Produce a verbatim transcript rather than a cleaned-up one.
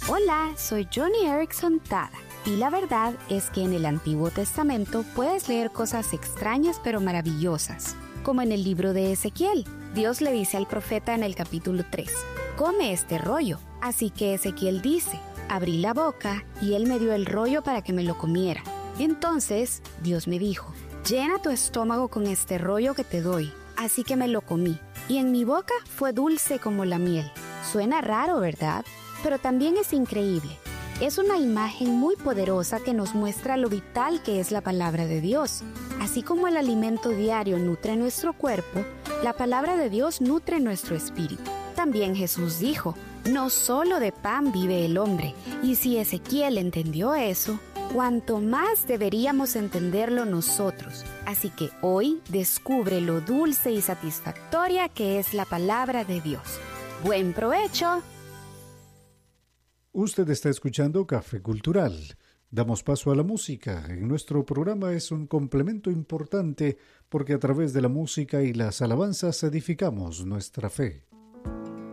Hola, soy Johnny Erickson Tada. Y la verdad es que en el Antiguo Testamento puedes leer cosas extrañas pero maravillosas, como en el libro de Ezequiel. Dios le dice al profeta en el capítulo tres, come este rollo. Así que Ezequiel dice, abrí la boca y él me dio el rollo para que me lo comiera. Entonces Dios me dijo, llena tu estómago con este rollo que te doy. Así que me lo comí, y en mi boca fue dulce como la miel. Suena raro, ¿verdad? Pero también es increíble. Es una imagen muy poderosa que nos muestra lo vital que es la palabra de Dios. Así como el alimento diario nutre nuestro cuerpo, la palabra de Dios nutre nuestro espíritu. También Jesús dijo, no solo de pan vive el hombre. Y si Ezequiel entendió eso, cuanto más deberíamos entenderlo nosotros. Así que hoy descubre lo dulce y satisfactoria que es la palabra de Dios. ¡Buen provecho! Usted está escuchando Café Cultural. Damos paso a la música. En nuestro programa es un complemento importante porque a través de la música y las alabanzas edificamos nuestra fe.